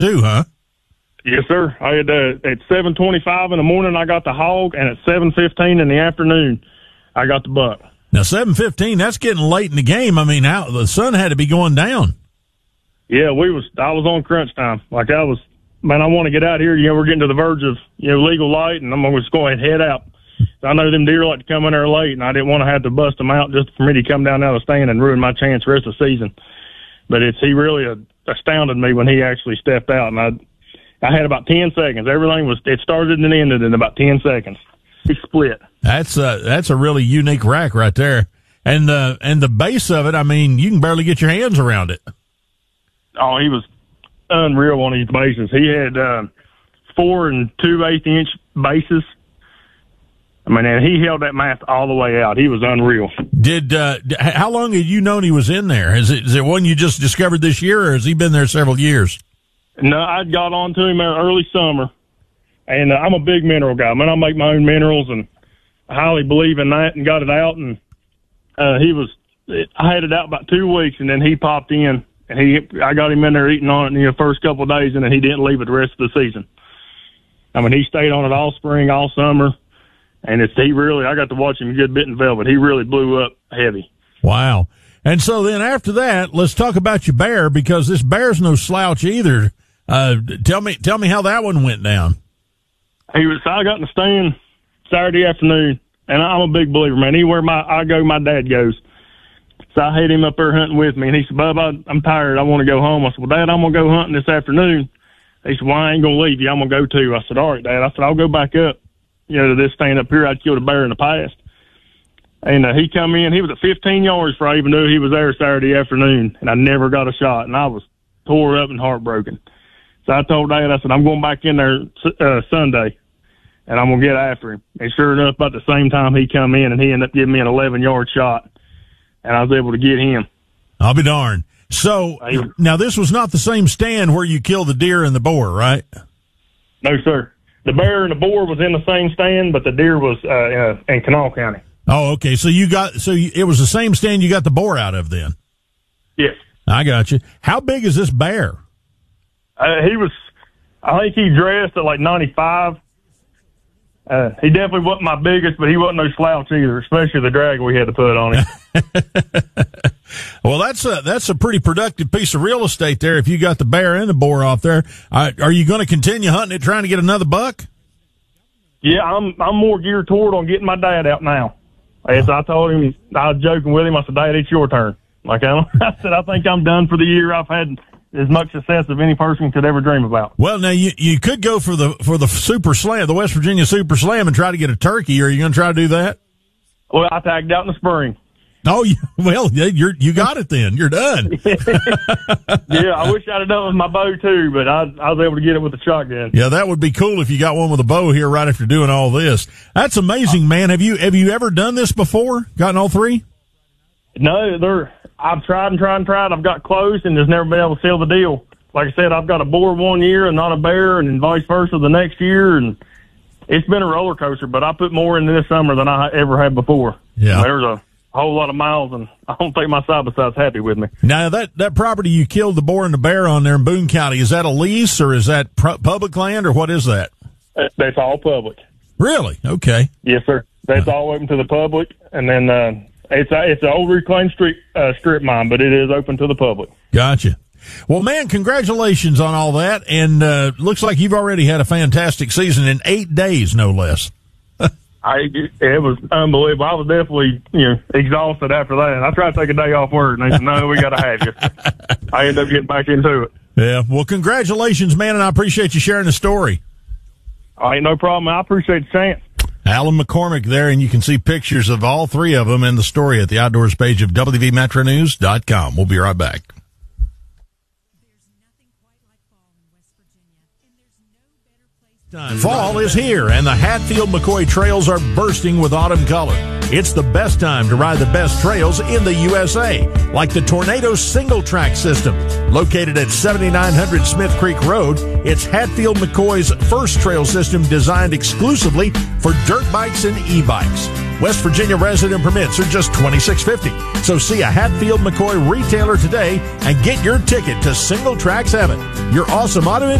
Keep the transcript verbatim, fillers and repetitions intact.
too, huh? Yes, sir. I had uh, at seven twenty-five in the morning, I got the hog, and at seven fifteen in the afternoon, I got the buck. Now, seven fifteen, that's getting late in the game. I mean, how, the sun had to be going down. Yeah, we was. I was on crunch time. Like I was, man, I want to get out here. You know, we're getting to the verge of, you know, legal light, and I'm going to just go ahead and head out. So I know them deer like to come in there late, and I didn't want to have to bust them out just for me to come down out of the stand and ruin my chance the rest of the season. But it's he really astounded me when he actually stepped out, and I I had about ten seconds. Everything was it started and ended in about ten seconds. He split. That's a, that's a really unique rack right there, and the and the base of it. I mean, you can barely get your hands around it. Oh, he was unreal on these bases. He had uh, four and two eighth inch bases. I mean, and he held that mast all the way out. He was unreal. Did uh, how long had you known he was in there? Is it is it one you just discovered this year, or has he been there several years? No, I got on to him early summer, and uh, I'm a big mineral guy. Man, I make my own minerals, and I highly believe in that. And got it out, and uh, he was. I had it out about two weeks, and then he popped in, and he I got him in there eating on it in the first couple of days, and then he didn't leave it the rest of the season. I mean, he stayed on it all spring, all summer. And it's he really, I got to watch him a good bit in velvet. He really blew up heavy. Wow. And so then after that, let's talk about your bear, because this bear's no slouch either. Uh, tell me, tell me how that one went down. He was, I got in the stand Saturday afternoon, and I'm a big believer, man. Anywhere my, I go, my dad goes. So I had him up there hunting with me, and he said, Bub, I, I'm tired. I want to go home. I said, well, Dad, I'm going to go hunting this afternoon. He said, well, I ain't going to leave you. I'm going to go too. I said, all right, Dad. I said, I'll go back up. You know, to this stand up here, I'd killed a bear in the past. And uh, he come in, he was at fifteen yards before I even knew he was there Saturday afternoon, and I never got a shot, and I was tore up and heartbroken. So I told Dad, I said, I'm going back in there uh, Sunday, and I'm going to get after him. And sure enough, about the same time he come in, and he ended up giving me an eleven-yard shot, and I was able to get him. I'll be darned. So, now this was not the same stand where you killed the deer and the boar, right? No, sir. The bear and the boar was in the same stand, but the deer was uh, in Kanawha County. Oh, okay. So you got so you, it was the same stand you got the boar out of then. Yes, I got you. How big is this bear? Uh, he was, I think he dressed at like ninety-five. Uh, he definitely wasn't my biggest, but he wasn't no slouch either, especially the drag we had to put on him. Well, that's a that's a pretty productive piece of real estate there. If you got the bear and the boar off there, uh, are you going to continue hunting it, trying to get another buck? Yeah, I'm I'm more geared toward on getting my dad out now. As I told him, I was joking with him. I said, Dad, it's your turn. Like I, I said, I think I'm done for the year. I've had as much success as any person could ever dream about. Well, now you you could go for the for the Super Slam, the West Virginia Super Slam, and try to get a turkey. Are you going to try to do that? Well, I tagged out in the spring. Oh, well, you're you got it then. You're done. Yeah, I wish I'd have done it with my bow too, but I, I was able to get it with the shotgun. Yeah, that would be cool if you got one with a bow here right after doing all this. That's amazing, man. Have you have you ever done this before? Gotten all three? No, they're. I've tried and tried and tried. I've got close and just never been able to seal the deal. Like I said, I've got a boar one year and not a bear, and then vice versa the next year, and it's been a roller coaster. But I put more in this summer than I ever had before. Yeah, there's a whole lot of miles, and I don't think my side by side's happy with me. Now that that property you killed the boar and the bear on there in Boone County, is that a lease or is that pr- public land or what is that? That's all public. Really? Okay. Yes, sir. That's uh, all open to the public, and then uh, it's a, it's an old reclaimed street uh, strip mine, but it is open to the public. Gotcha. Well, man, congratulations on all that, and uh, looks like you've already had a fantastic season in eight days, no less. I, it was unbelievable. I was definitely, you know, exhausted after that. And I tried to take a day off work, and they said, no, we got to have you. I ended up getting back into it. Yeah. Well, congratulations, man, and I appreciate you sharing the story. All right, no problem. I appreciate the chance. Alan McCormick there, and you can see pictures of all three of them and the story at the Outdoors page of W V Metro News dot com. We'll be right back. Fall is here, and the Hatfield-McCoy trails are bursting with autumn color. It's the best time to ride the best trails in the U S A, like the Tornado Single Track System. Located at seventy-nine hundred Smith Creek Road, it's Hatfield-McCoy's first trail system designed exclusively for dirt bikes and e-bikes. West Virginia resident permits are just twenty-six fifty. So see a Hatfield McCoy retailer today and get your ticket to Single Tracks Heaven. Your awesome auto